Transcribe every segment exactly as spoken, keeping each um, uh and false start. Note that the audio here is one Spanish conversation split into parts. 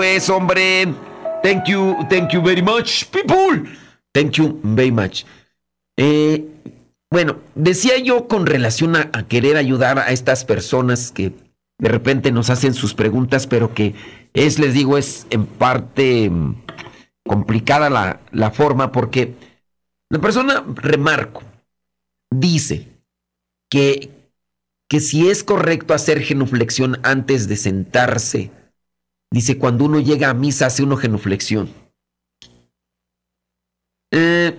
Pues, hombre, thank you, thank you very much, people. Thank you very much. Eh, bueno, decía yo con relación a, a querer ayudar a estas personas que de repente nos hacen sus preguntas, pero que es, les digo, es en parte mm, complicada la, la forma, porque la persona, remarco, dice que, que si es correcto hacer genuflexión antes de sentarse. Dice, cuando uno llega a misa hace uno genuflexión. Eh,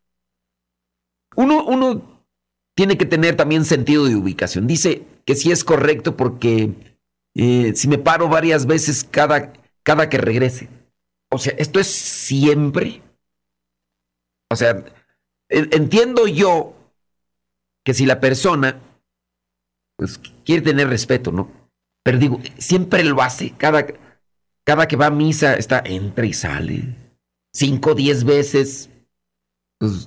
uno, uno tiene que tener también sentido de ubicación. Dice que sí es correcto porque eh, si me paro varias veces cada, cada que regrese. O sea, esto es siempre. O sea, entiendo yo que si la persona pues, quiere tener respeto, ¿no? Pero digo, siempre lo hace. Cada, cada que va a misa está, entra y sale. Cinco, diez veces. Pues,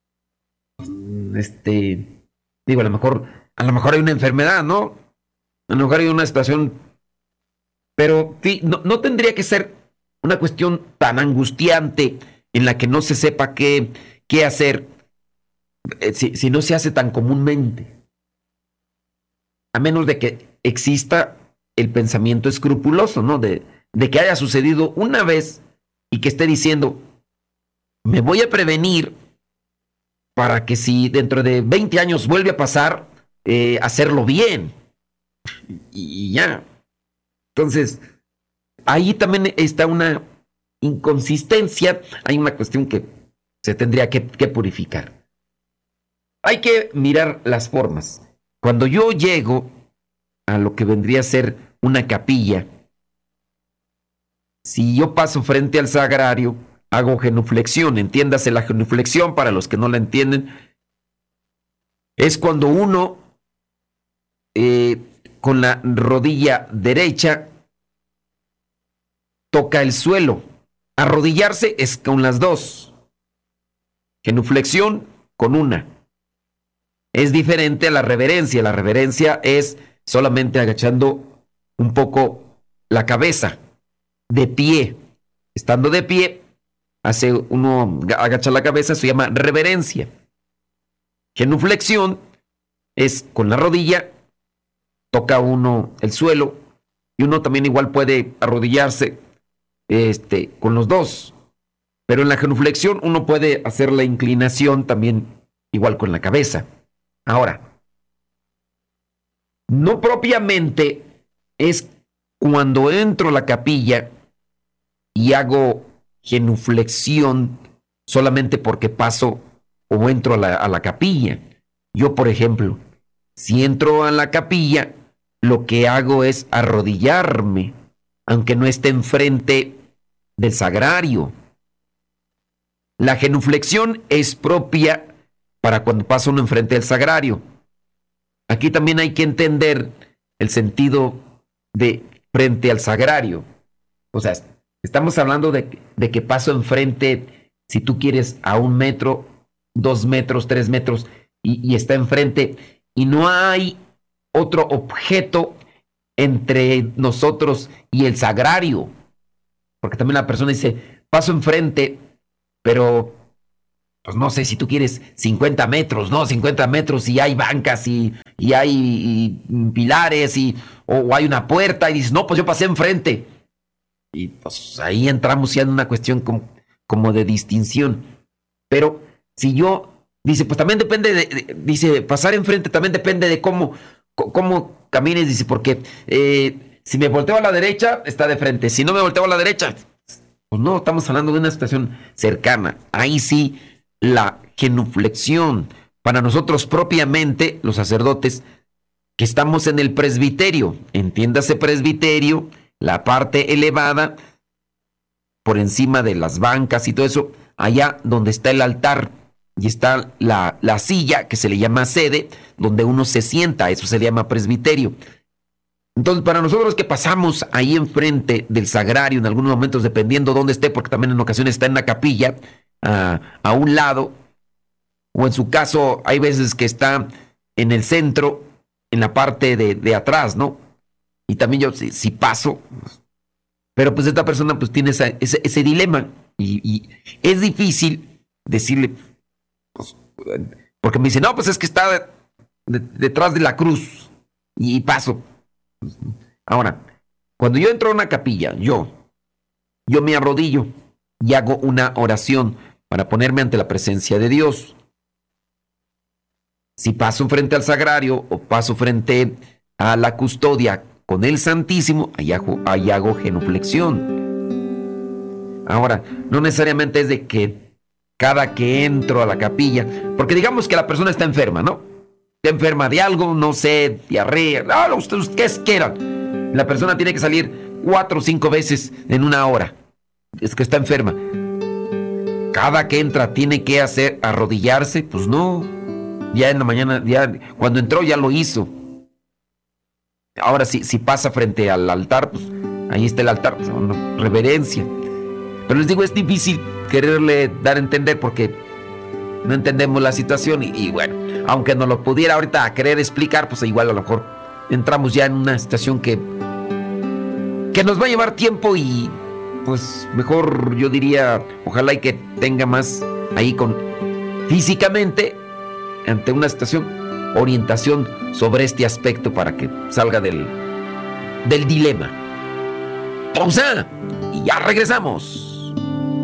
este, digo, a lo mejor, a lo mejor hay una enfermedad, ¿no? A lo mejor hay una situación, pero sí, no, no tendría que ser una cuestión tan angustiante en la que no se sepa qué, qué hacer eh, si, si no se hace tan comúnmente. A menos de que exista el pensamiento escrupuloso, ¿no? De, de que haya sucedido una vez y que esté diciendo, me voy a prevenir para que si dentro de veinte años vuelve a pasar, eh, hacerlo bien. Y, y ya. Entonces, ahí también está una inconsistencia, hay una cuestión que se tendría que, que purificar. Hay que mirar las formas. Cuando yo llego a lo que vendría a ser una capilla, si yo paso frente al sagrario, hago genuflexión. Entiéndase la genuflexión, para los que no la entienden, es cuando uno eh, con la rodilla derecha toca el suelo. Arrodillarse es con las dos. Genuflexión con una. Es diferente a la reverencia. La reverencia es solamente agachando un poco la cabeza, de pie. Estando de pie, hace uno agacha la cabeza, se llama reverencia. Genuflexión es con la rodilla, toca uno el suelo, y uno también igual puede arrodillarse este, con los dos. Pero en la genuflexión uno puede hacer la inclinación también igual con la cabeza. Ahora, no propiamente es cuando entro a la capilla y hago genuflexión solamente porque paso o entro a la, a la capilla. Yo, por ejemplo, si entro a la capilla, lo que hago es arrodillarme, aunque no esté enfrente del sagrario. La genuflexión es propia para cuando pasa uno enfrente del sagrario. Aquí también hay que entender el sentido de frente al sagrario. O sea, estamos hablando de, de que paso enfrente, si tú quieres, a un metro, dos metros, tres metros, y, y está enfrente, y no hay otro objeto entre nosotros y el sagrario. Porque también la persona dice, paso enfrente, pero pues no sé si tú quieres cincuenta metros, ¿no? cincuenta metros y hay bancas y, y hay y pilares y, o, o hay una puerta y dices, no, pues yo pasé enfrente. Y pues ahí entramos ya en una cuestión como, como de distinción. Pero si yo, dice, pues también depende de, de dice, pasar enfrente también depende de cómo, cómo camines, dice, porque eh, si me volteo a la derecha, está de frente. Si no me volteo a la derecha, pues no, estamos hablando de una situación cercana. Ahí sí, la genuflexión. Para nosotros propiamente, los sacerdotes, que estamos en el presbiterio, entiéndase presbiterio, la parte elevada, por encima de las bancas y todo eso, allá donde está el altar y está la, la silla que se le llama sede, donde uno se sienta, eso se le llama presbiterio. Entonces, para nosotros que pasamos ahí enfrente del sagrario, en algunos momentos, dependiendo dónde esté, porque también en ocasiones está en la capilla, a, a un lado, o en su caso, hay veces que está en el centro, en la parte de, de atrás, ¿no? Y también yo, si, si paso, Pero pues esta persona pues tiene esa, ese, ese dilema y, y es difícil decirle, pues, porque me dice, no, pues es que está de, de, detrás de la cruz y paso. Ahora, cuando yo entro a una capilla, yo, yo me arrodillo y hago una oración para ponerme ante la presencia de Dios. Si paso frente al sagrario o paso frente a la custodia con el Santísimo, ahí hago, ahí hago genuflexión. Ahora, no necesariamente es de que cada que entro a la capilla, porque digamos que la persona está enferma, ¿no? Está enferma de algo, no sé, diarrea, no, ustedes qué quieran. La persona tiene que salir cuatro o cinco veces en una hora. Es que está enferma. Cada que entra tiene que hacer arrodillarse, pues no. Ya en la mañana, ya cuando entró ya lo hizo. Ahora si, si pasa frente al altar, pues ahí está el altar, pues, una reverencia. Pero les digo, es difícil quererle dar a entender porque no entendemos la situación y, y bueno, aunque nos lo pudiera ahorita querer explicar, pues igual a lo mejor entramos ya en una situación que, que nos va a llevar tiempo y pues mejor yo diría, ojalá y que tenga más ahí con físicamente ante una situación, orientación sobre este aspecto para que salga del, del dilema. Pausa y ya regresamos.